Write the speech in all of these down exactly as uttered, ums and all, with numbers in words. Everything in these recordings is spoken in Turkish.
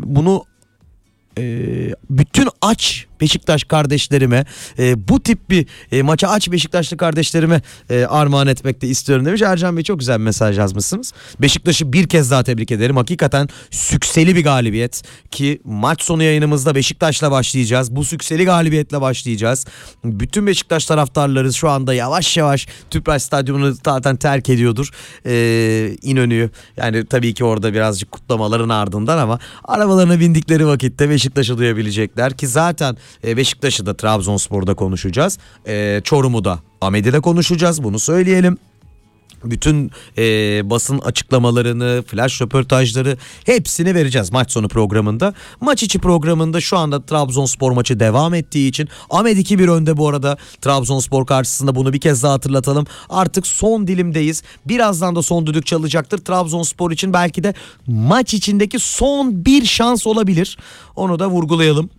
bunu Ee, bütün aç Beşiktaş kardeşlerime, e, bu tip bir e, maça aç Beşiktaşlı kardeşlerime e, armağan etmek de istiyorum demiş. Ercan Bey, çok güzel bir mesaj yazmışsınız. Beşiktaş'ı bir kez daha tebrik ederim. Hakikaten sükseli bir galibiyet ki maç sonu yayınımızda Beşiktaş'la başlayacağız. Bu sükseli galibiyetle başlayacağız. Bütün Beşiktaş taraftarları şu anda yavaş yavaş Tüpraş Stadyumu'nu zaten terk ediyordur. Ee, İnönü'yü, yani tabii ki orada birazcık kutlamaların ardından, ama arabalarına bindikleri vakitte Beşiktaş'ı duyabilecekler ki zaten Beşiktaş'ı da Trabzonspor'da konuşacağız. E, Çorum'u da, Ahmet'i de konuşacağız. Bunu söyleyelim. Bütün e, basın açıklamalarını, flash röportajları hepsini vereceğiz maç sonu programında. Maç içi programında şu anda Trabzonspor maçı devam ettiği için Ahmet iki bir önde bu arada Trabzonspor karşısında, bunu bir kez daha hatırlatalım. Artık son dilimdeyiz. Birazdan da son düdük çalacaktır. Trabzonspor için belki de maç içindeki son bir şans olabilir. Onu da vurgulayalım.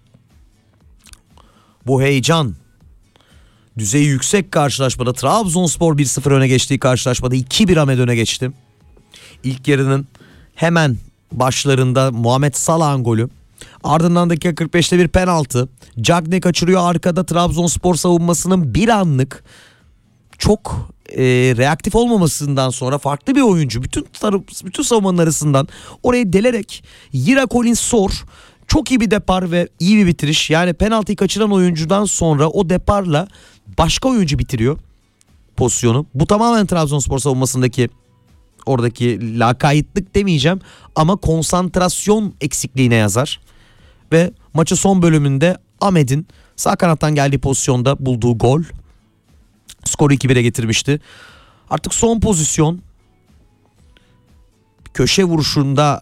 Bu heyecan, düzeyi yüksek karşılaşmada, Trabzonspor bir sıfır öne geçtiği karşılaşmada iki bir Ahmet öne geçti. İlk yarının hemen başlarında Muhammed Salah'ın golü. Ardından dakika kırk beşte bir penaltı. Cagney kaçırıyor arkada. Trabzonspor savunmasının bir anlık çok e, reaktif olmamasından sonra farklı bir oyuncu bütün bütün savunmanın arasından orayı delerek Yira Collins Sor, çok iyi bir depar ve iyi bir bitiriş. Yani penaltıyı kaçıran oyuncudan sonra o deparla başka oyuncu bitiriyor pozisyonu. Bu tamamen Trabzonspor savunmasındaki oradaki lakaytlık demeyeceğim ama konsantrasyon eksikliğine yazar. Ve maçı son bölümünde Ahmet'in sağ kanattan geldiği pozisyonda bulduğu gol skoru iki bire getirmişti. Artık son pozisyon, köşe vuruşunda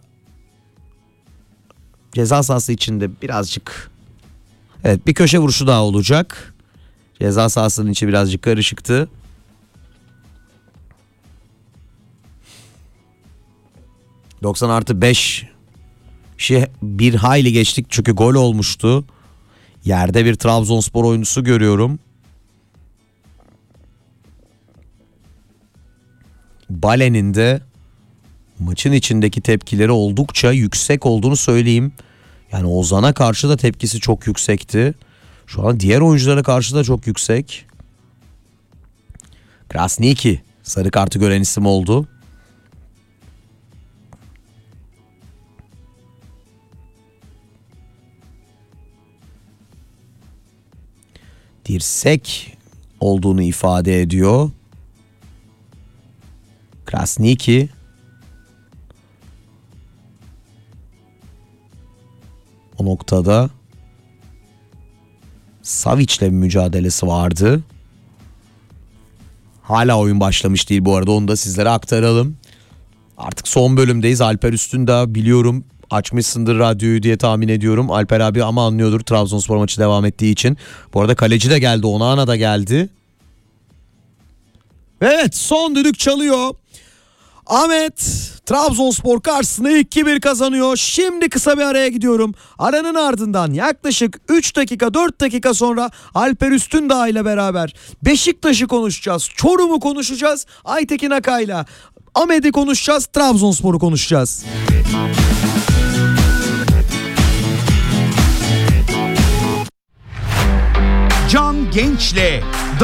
ceza sahası içinde birazcık, evet, bir köşe vuruşu daha olacak. Ceza sahasının içi birazcık karışıktı. doksan artı beş şey bir hayli geçtik çünkü gol olmuştu. Yerde bir Trabzonspor oyuncusu görüyorum. Bale'nin de maçın içindeki tepkileri oldukça yüksek olduğunu söyleyeyim. Yani Ozan'a karşı da tepkisi çok yüksekti. Şu an diğer oyunculara karşı da çok yüksek. Krasniki sarı kartı gören isim oldu. Dirsek olduğunu ifade ediyor. Krasniki o noktada Savic'le bir mücadelesi vardı. Hala oyun başlamış değil bu arada, onu da sizlere aktaralım. Artık son bölümdeyiz. Alper Üstün de biliyorum açmışsındır radyoyu diye tahmin ediyorum. Alper abi ama anlıyordur Trabzonspor maçı devam ettiği için. Bu arada kaleci de geldi, Onana da geldi. Evet, son düdük çalıyor. Ahmet Trabzonspor karşısında iki bir kazanıyor. Şimdi kısa bir araya gidiyorum. Aranın ardından yaklaşık üç dakika dört dakika sonra Alper Üstündağ ile beraber Beşiktaş'ı konuşacağız. Çorum'u konuşacağız. Aytekin Akay'la Ahmet'i konuşacağız. Trabzonspor'u konuşacağız. Can Genç'le